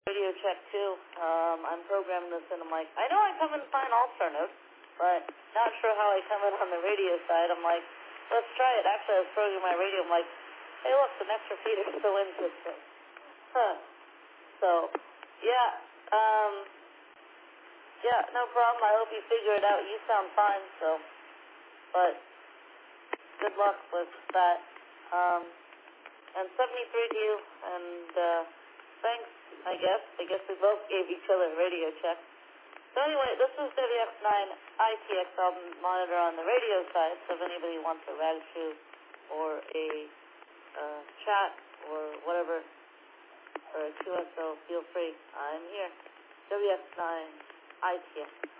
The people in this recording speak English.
radio check too. I'm programming this in. I'm like, I know I come in fine alternative, but not sure how I come in on the radio side. I'm like, let's try it. Actually, I was programming my radio. I'm like, hey, look, the next repeater still in system. Huh. So, yeah. Yeah, no problem. I hope you figure it out. You sound fine, so. But good luck with that. And 73 to you, and thanks, I guess. I guess we both gave each other a radio check. So anyway, this is WX9 ITX. I'll monitor on the radio side, so if anybody wants a rag shoe or a chat or whatever, or a QSO, feel free. I'm here. WX9 ITX.